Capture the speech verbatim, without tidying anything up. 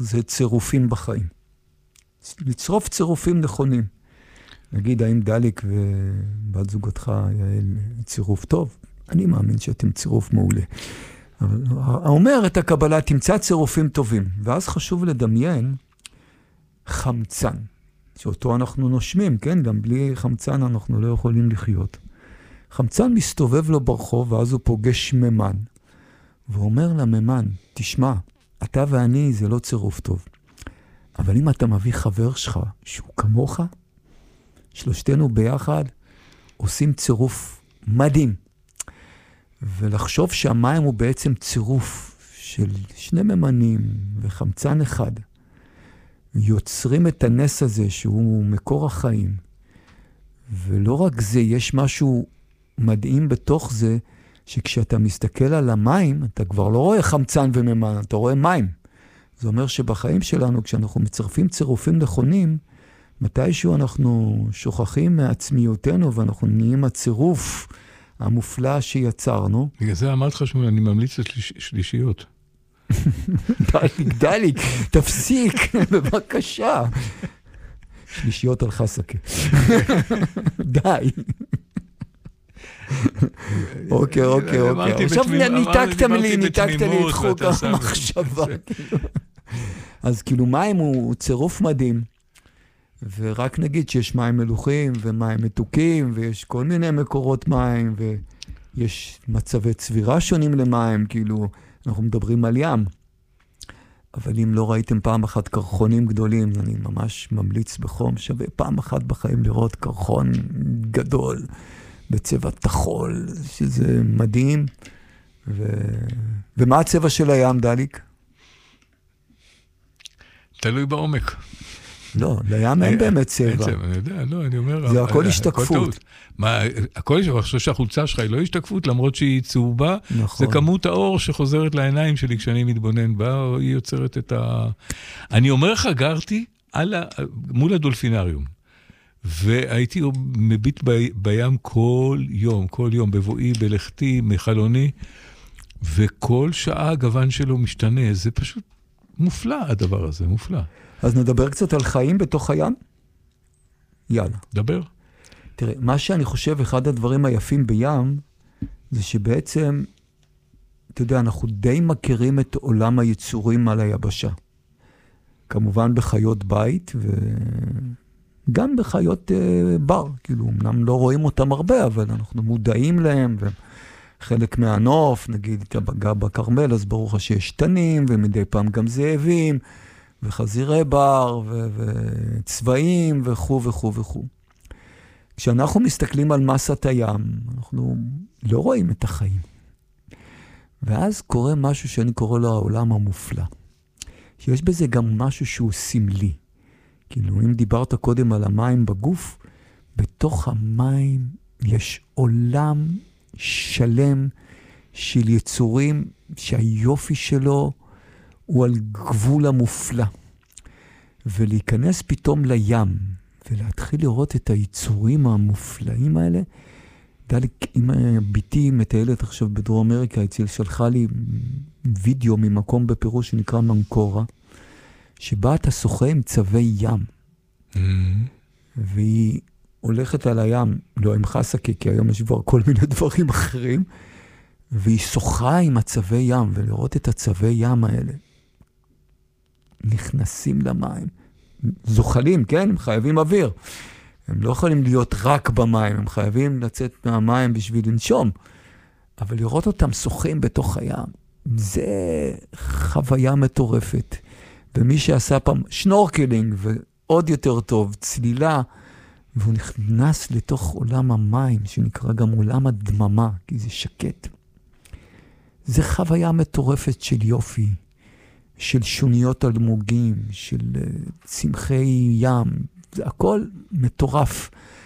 זה צירופים בחיים. לצרוף צירופים נכונים. נגיד, האם דליק ובת זוגתך יעל צירוף טוב? אני מאמין שאתם צירוף מעולה. אבל האומר את הקבלה, תמצא צירופים טובים. ואז חשוב לדמיין חמצן, שאותו אנחנו נושמים, כן? גם בלי חמצן אנחנו לא יכולים לחיות. חמצן מסתובב לו ברחוב, ואז הוא פוגש ממן. ואומר לממן, תשמע, אתה ואני זה לא צירוף טוב. אבל אם אתה מביא חבר שלך, שהוא כמוך, שלושתנו ביחד עושים צירוף מדהים. ולחשוב שהמים הוא בעצם צירוף של שני ממנים וחמצן אחד. יוצרים את הנס הזה שהוא מקור החיים. ולא רק זה, יש משהו מדהים בתוך זה, שכשאתה מסתכל על המים, אתה כבר לא רואה חמצן וממן, אתה רואה מים. זה אומר שבחיים שלנו, כשאנחנו מצרפים צירופים נכונים, מתישהו אנחנו שוכחים מעצמיותנו, ואנחנו נהיים הצירוף המופלא שיצרנו. בגלל זה אמרת לך שאני ממליץ לשלישיות. דליק, דליק, תפסיק, בבקשה. שלישיות על חסקה. די. אוקיי, אוקיי, אוקיי. עכשיו ניתקת לי, ניתקת לי את חוק המחשבה. אז כאילו מים הוא צירוף מדהים, ורק נגיד שיש מים מלוחים ומים מתוקים, ויש כל מיני מקורות מים, ויש מצבי צבירה שונים למים, כאילו אנחנו מדברים על ים. אבל אם לא ראיתם פעם אחת קרחונים גדולים, אני ממש ממליץ בחום, שווה פעם אחת בחיים לראות קרחון גדול, בצבע תחול, שזה מדהים. ו... ומה הצבע של הים, דליק? תלוי בעומק. לא, לים אין באמת צבע. אני יודע, לא, אני אומר... זה הכל השתקפות. מה, הכל השתקפות, אני חושב שהחולצה שלך היא לא השתקפות, למרות שהיא צהובה, זה כמות האור שחוזרת לעיניים שלי כשאני מתבונן בה, היא יוצרת את ה... אני אומר לך, גרתי מול הדולפינריום, והייתי מביט בים כל יום, כל יום, בבואי, בלכתי, מחלוני, וכל שעה הגוון שלו משתנה, זה פשוט מופלא הדבר הזה, מופלא. אז נדבר קצת על חיים בתוך הים? יאללה. דבר. תראה, מה שאני חושב, אחד הדברים היפים בים, זה שבעצם, אתה יודע, אנחנו די מכירים את עולם היצורים על היבשה. כמובן בחיות בית, וגם בחיות uh, בר. כאילו, אמנם לא רואים אותם הרבה, אבל אנחנו מודעים להם, וחלק מהנוף, נגיד, אתה בגע בקרמל, אז ברוך שיש תנים, ומדי פעם גם זאבים, וחזירי בר, ו- וצבעים, וכו' וכו' וכו'. כשאנחנו מסתכלים על מסת הים, אנחנו לא רואים את החיים. ואז קורה משהו שאני קורא לו העולם המופלא. שיש בזה גם משהו שהוא סמלי. כאילו, אם דיברת קודם על המים בגוף, בתוך המים יש עולם שלם של יצורים שהיופי שלו הוא על גבול המופלא. ולהיכנס פתאום לים, ולהתחיל לראות את היצורים המופלאים האלה, דליק, אם ביתי מטיילת עכשיו בדרום אמריקה, היא שלחה לי וידאו ממקום בפירוש שנקרא מנקורה, שבה אתה שוחה עם צווי ים. Mm-hmm. והיא הולכת על הים, לא עם חסקה, כי היום יש כבר כל מיני דברים אחרים, והיא שוחה עם הצווי ים, ולראות את הצווי ים האלה. נכנסים למים. זוחלים, כן? הם חייבים אוויר. הם לא יכולים להיות רק במים, הם חייבים לצאת מהמים בשביל לנשום. אבל לראות אותם שוחים בתוך הים, זה חוויה מטורפת. ומי שעשה פעם שנורקלינג, ועוד יותר טוב, צלילה, והוא נכנס לתוך עולם המים, שנקרא גם עולם הדממה, כי זה שקט. זה חוויה מטורפת של יופי, של שוניות אלמוגים, של צמחי ים, זה הכל מטורף.